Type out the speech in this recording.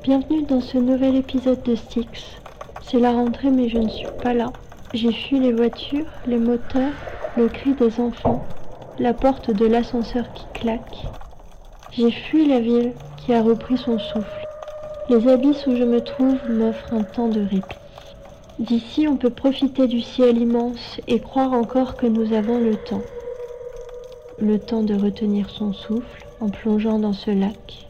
Bienvenue dans ce nouvel épisode de Styx. C'est la rentrée mais je ne suis pas là. J'ai fui les voitures, les moteurs, le cri des enfants, la porte de l'ascenseur qui claque. J'ai fui la ville qui a repris son souffle. Les abysses où je me trouve m'offrent un temps de répit. D'ici on peut profiter du ciel immense et croire encore que nous avons le temps. Le temps de retenir son souffle en plongeant dans ce lac.